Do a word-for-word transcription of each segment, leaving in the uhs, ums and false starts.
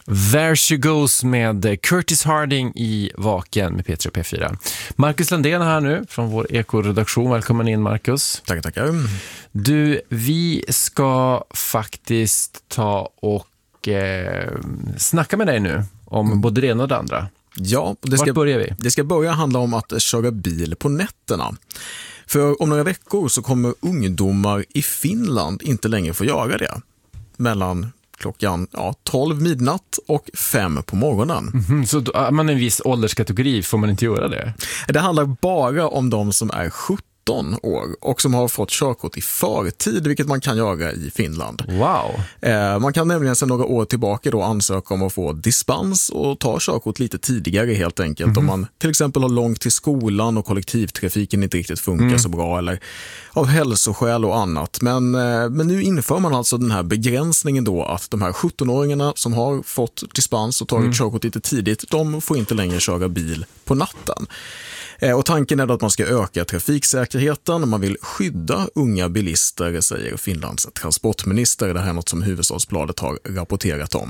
There She Goes med Curtis Harding i Vaken med P tre och P fyra. Marcus Landén här nu från vår ekoredaktion. Välkommen in, Marcus. Tackar, tackar. Du, vi ska faktiskt ta och eh, snacka med dig nu om mm. både det ena och det andra. Ja, det ska, Vart börjar vi? Det ska börja handla om att köra bil på nätterna. För om några veckor så kommer ungdomar i Finland inte längre få göra det. Mellan klockan ja, tolv midnatt och fem på morgonen. Mm-hmm, så då, är man en viss ålderskategori får man inte göra det? Det handlar bara om de som är sjutton år och som har fått körkort i förtid, vilket man kan göra i Finland. Wow. Eh, man kan nämligen sedan några år tillbaka då ansöka om att få dispens och ta körkort lite tidigare helt enkelt. Mm-hmm. Om man till exempel har långt till skolan och kollektivtrafiken inte riktigt funkar mm. så bra eller av hälsoskäl och annat. Men, eh, men nu inför man alltså den här begränsningen då att de här sjutton-åringarna som har fått dispens och tagit mm. körkort lite tidigt, de får inte längre köra bil på natten. Och tanken är då att man ska öka trafiksäkerheten. Man vill skydda unga bilister, säger Finlands transportminister. Det här är något som Hufvudstadsbladet har rapporterat om.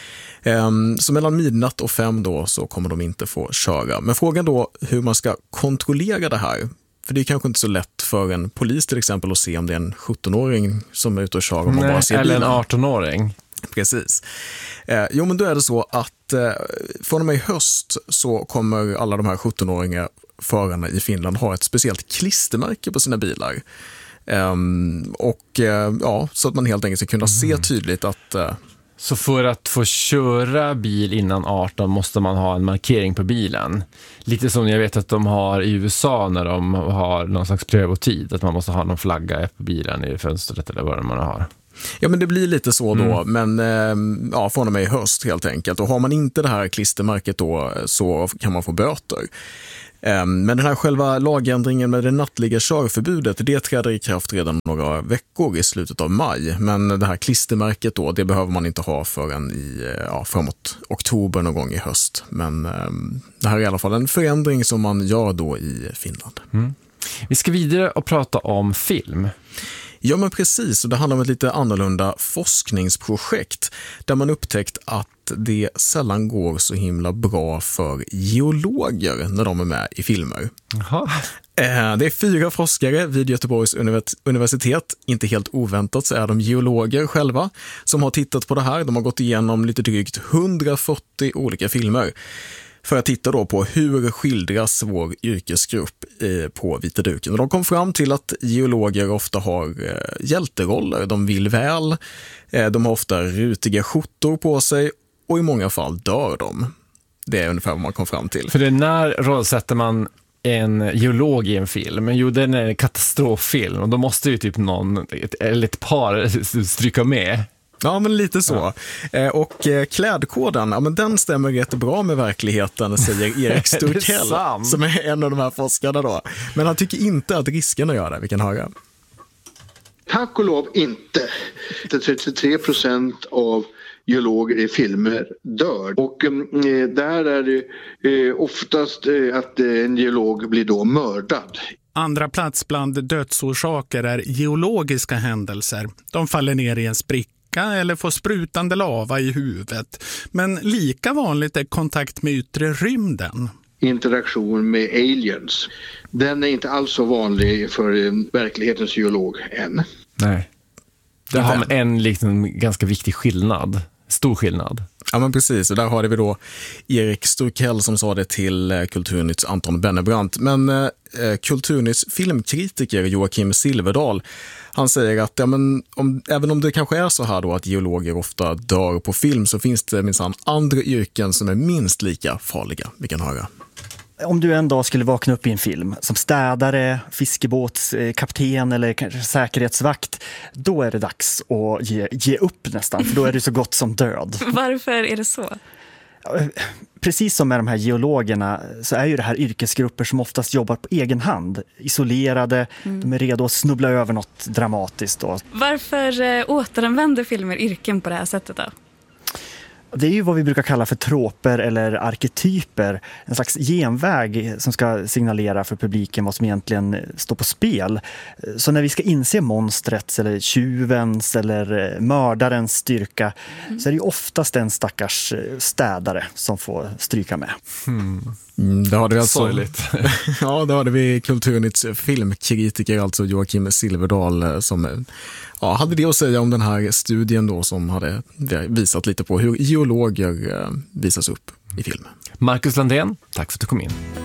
Så mellan midnatt och fem då så kommer de inte få köra. Men frågan då hur man ska kontrollera det här. För det är kanske inte så lätt för en polis till exempel att se om det är en sjutton-åring som är ute och kör. Om man Nej, bara ser eller bilen. En arton-åring. Precis. Eh, jo, men då är det så att eh, från och med i höst så kommer alla de här sjutton-åriga förarna i Finland ha ett speciellt klistermärke på sina bilar. Eh, och eh, ja, så att man helt enkelt ska kunna se tydligt att... Eh, Så för att få köra bil innan arton måste man ha en markering på bilen. Lite som jag vet att de har i U S A när de har någon slags prövotid. Att man måste ha någon flagga på bilen i fönstret eller vad man har. Ja, men det blir lite så då, mm. men eh, ja, från och med i höst helt enkelt. Och har man inte det här klistermärket då så kan man få böter. Eh, men den här själva lagändringen med det nattliga körförbudet, det träder i kraft redan några veckor i slutet av maj. Men det här klistermärket då, det behöver man inte ha förrän i, ja, framåt oktober någon gång i höst. Men eh, det här är i alla fall en förändring som man gör då i Finland. Mm. Vi ska vidare och prata om film. Ja, men precis. Och det handlar om ett lite annorlunda forskningsprojekt där man upptäckt att det sällan går så himla bra för geologer när de är med i filmer. Jaha. Det är fyra forskare vid Göteborgs universitet, inte helt oväntat så är de geologer själva, som har tittat på det här. De har gått igenom lite drygt hundrafyrtio olika filmer för att titta då på hur skildras vår yrkesgrupp på vita duken. Och de kom fram till att geologer ofta har hjälteroller, de vill väl, de har ofta rutiga skjortor på sig och i många fall dör de. Det är ungefär vad man kom fram till. För det när rollsätter man en geolog i en film? Jo, den är en katastroffilm och då måste ju typ någon ett, eller ett par stryka med. Ja, men lite så. Ja. Och klädkoden, ja, men den stämmer rätt bra med verkligheten, säger Erik Sturkell, som är en av de här forskarna då. Men han tycker inte att riskerna gör det. Vi kan höra. Tack och lov inte. trettiotre procent av geologer i filmer dör. Och eh, där är det eh, oftast eh, att en geolog blir då mördad. Andra plats bland dödsorsaker är geologiska händelser. De faller ner i en spricka eller får sprutande lava i huvudet. Men lika vanligt är kontakt med yttre rymden. Interaktion med aliens. Den är inte alls så vanlig för verklighetens geolog än. Nej. Det har en liksom ganska viktig skillnad. Stor skillnad. Ja, men precis. Och där har vi då Erik Sturkell som sa det till Kulturnytts Anton Bennebrant. Men eh, Kulturnytts filmkritiker Joakim Silverdal, han säger att ja, men om, även om det kanske är så här då att geologer ofta dör på film så finns det minsann andra yrken som är minst lika farliga. Vi kan höra. Om du en dag skulle vakna upp i en film som städare, fiskebåtskapten eller kanske säkerhetsvakt, då är det dags att ge, ge upp nästan, för då är du så gott som död. Varför är det så? Precis som med de här geologerna så är ju det här yrkesgrupper som oftast jobbar på egen hand, isolerade, mm. de är redo att snubbla över något dramatiskt. Då. Varför återanvänder filmer yrken på det här sättet då? Det är ju vad vi brukar kalla för troper eller arketyper. En slags genväg som ska signalera för publiken vad som egentligen står på spel. Så när vi ska inse monstrets eller tjuvens eller mördarens styrka mm. så är det ju oftast en stackars städare som får stryka med. Hmm. Mm, det hade vi alltså, sorgligt. Ja, det hade vi Kulturnytts filmkritiker, alltså Joakim Silverdal, som ja, hade det att säga om den här studien då, som hade visat lite på hur geologer visas upp i film. Marcus Landén, tack för att du kom in.